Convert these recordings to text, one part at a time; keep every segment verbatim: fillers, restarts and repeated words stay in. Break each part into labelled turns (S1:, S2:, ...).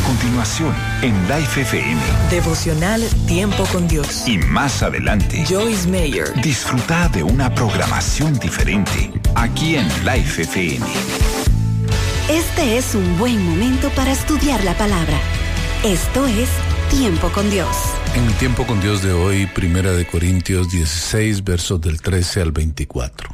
S1: continuación, en Life F M.
S2: Devocional Tiempo con Dios.
S1: Y más adelante,
S2: Joyce Meyer.
S1: Disfruta de una programación diferente, aquí en Life F M.
S3: Este es un buen momento para estudiar la palabra. Esto es Tiempo con Dios.
S4: En el Tiempo con Dios de hoy, Primera de Corintios dieciséis, versos del trece al veinticuatro.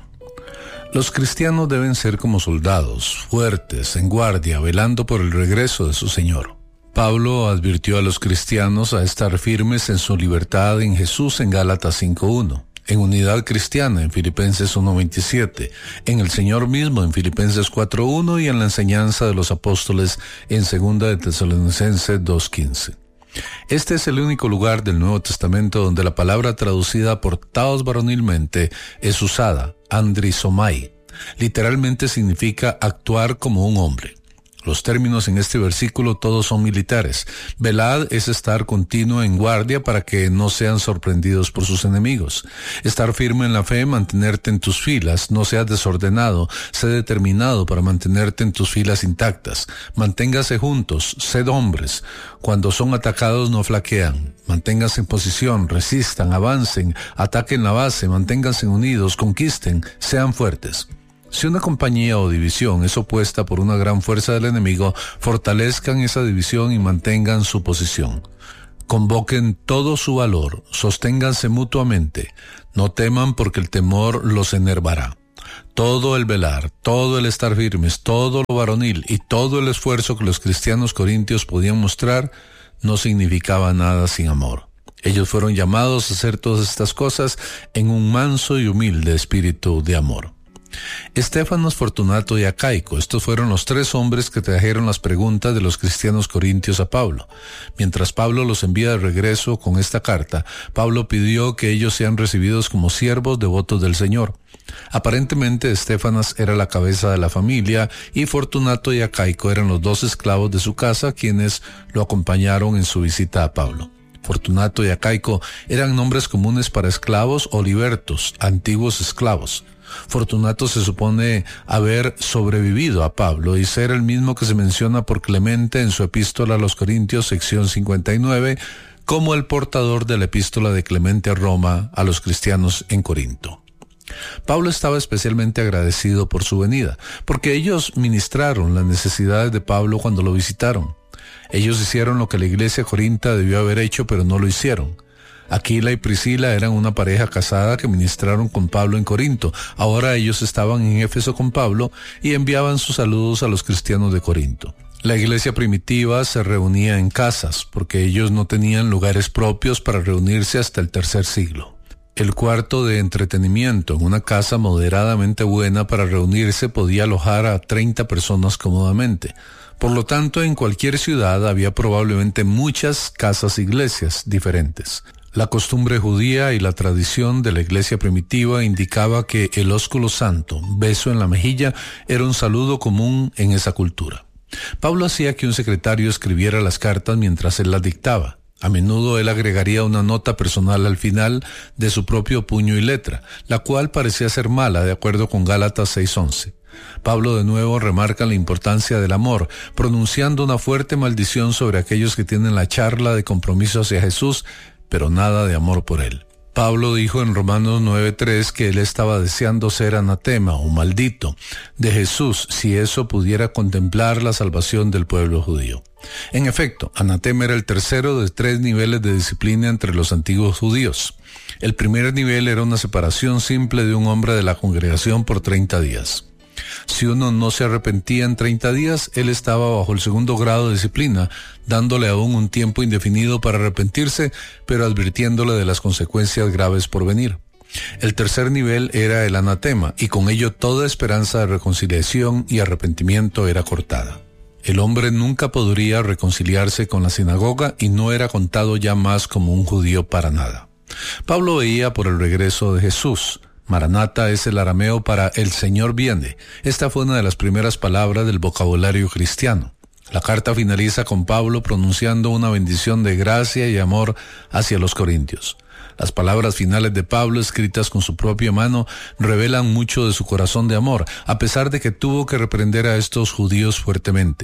S4: Los cristianos deben ser como soldados, fuertes, en guardia, velando por el regreso de su Señor. Pablo advirtió a los cristianos a estar firmes en su libertad en Jesús en Gálatas cinco uno, en unidad cristiana en Filipenses uno veintisiete, en el Señor mismo en Filipenses cuatro uno y en la enseñanza de los apóstoles en Segunda de Tesalonicenses dos quince. Este es el único lugar del Nuevo Testamento donde la palabra traducida portaos varonilmente es usada, andrisomai. Literalmente significa actuar como un hombre. Los términos en este versículo todos son militares. Velad es estar continuo en guardia para que no sean sorprendidos por sus enemigos. Estar firme en la fe, mantenerte en tus filas, no seas desordenado, sé determinado para mantenerte en tus filas intactas. Manténgase juntos, sed hombres. Cuando son atacados no flaquean. Manténganse en posición, resistan, avancen, ataquen la base, manténganse unidos, conquisten, sean fuertes. Si una compañía o división es opuesta por una gran fuerza del enemigo, fortalezcan esa división y mantengan su posición. Convoquen todo su valor, sosténganse mutuamente, no teman porque el temor los enervará. Todo el velar, todo el estar firmes, todo lo varonil y todo el esfuerzo que los cristianos corintios podían mostrar no significaba nada sin amor. Ellos fueron llamados a hacer todas estas cosas en un manso y humilde espíritu de amor. Estéfanas, Fortunato y Acaico, estos fueron los tres hombres que trajeron las preguntas de los cristianos corintios a Pablo. Mientras Pablo los envía de regreso con esta carta, Pablo pidió que ellos sean recibidos como siervos devotos del Señor. Aparentemente Estéfanas era la cabeza de la familia y Fortunato y Acaico eran los dos esclavos de su casa quienes lo acompañaron en su visita a Pablo. Fortunato y Acaico eran nombres comunes para esclavos o libertos, antiguos esclavos. Fortunato se supone haber sobrevivido a Pablo y ser el mismo que se menciona por Clemente en su epístola a los Corintios, sección cincuenta y nueve, como el portador de la epístola de Clemente a Roma a los cristianos en Corinto. Pablo estaba especialmente agradecido por su venida, porque ellos ministraron las necesidades de Pablo cuando lo visitaron. Ellos hicieron lo que la iglesia corinta debió haber hecho, pero no lo hicieron. Aquila y Priscila eran una pareja casada que ministraron con Pablo en Corinto. Ahora ellos estaban en Éfeso con Pablo y enviaban sus saludos a los cristianos de Corinto. La iglesia primitiva se reunía en casas, porque ellos no tenían lugares propios para reunirse hasta el tercer siglo. El cuarto de entretenimiento en una casa moderadamente buena para reunirse podía alojar a treinta personas cómodamente. Por lo tanto, en cualquier ciudad había probablemente muchas casas-iglesias diferentes. La costumbre judía y la tradición de la iglesia primitiva indicaba que el ósculo santo, beso en la mejilla, era un saludo común en esa cultura. Pablo hacía que un secretario escribiera las cartas mientras él las dictaba. A menudo él agregaría una nota personal al final de su propio puño y letra, la cual parecía ser mala de acuerdo con Gálatas seis once. Pablo de nuevo remarca la importancia del amor, pronunciando una fuerte maldición sobre aquellos que tienen la charla de compromiso hacia Jesús, pero nada de amor por él. Pablo dijo en Romanos nueve tres que él estaba deseando ser anatema o maldito de Jesús si eso pudiera contemplar la salvación del pueblo judío. En efecto, anatema era el tercero de tres niveles de disciplina entre los antiguos judíos. El primer nivel era una separación simple de un hombre de la congregación por treinta días. Si uno no se arrepentía en treinta días, él estaba bajo el segundo grado de disciplina, dándole aún un tiempo indefinido para arrepentirse, pero advirtiéndole de las consecuencias graves por venir. El tercer nivel era el anatema, y con ello toda esperanza de reconciliación y arrepentimiento era cortada. El hombre nunca podría reconciliarse con la sinagoga y no era contado ya más como un judío para nada. Pablo veía por el regreso de Jesús. Maranata es el arameo para el Señor viene. Esta fue una de las primeras palabras del vocabulario cristiano. La carta finaliza con Pablo pronunciando una bendición de gracia y amor hacia los corintios. Las palabras finales de Pablo, escritas con su propia mano, revelan mucho de su corazón de amor, a pesar de que tuvo que reprender a estos judíos fuertemente.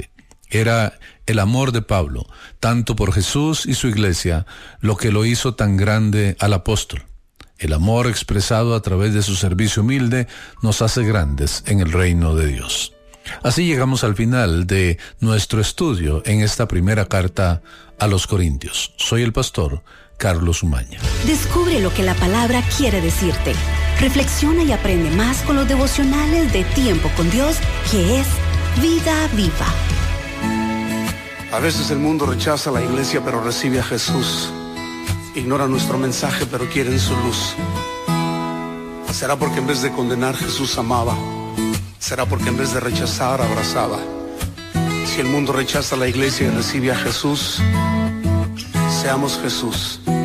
S4: Era el amor de Pablo, tanto por Jesús y su iglesia, lo que lo hizo tan grande al apóstol. El amor expresado a través de su servicio humilde nos hace grandes en el reino de Dios. Así llegamos al final de nuestro estudio en esta primera carta a los Corintios. Soy el pastor Carlos Umaña.
S3: Descubre lo que la palabra quiere decirte. Reflexiona y aprende más con los devocionales de Tiempo con Dios, que es Vida Viva.
S5: A veces el mundo rechaza a la iglesia, pero recibe a Jesús. Ignora nuestro mensaje, pero quieren su luz. ¿Será porque en vez de condenar, Jesús amaba? ¿Será porque en vez de rechazar, abrazaba? Si el mundo rechaza a la iglesia y recibe a Jesús, seamos Jesús.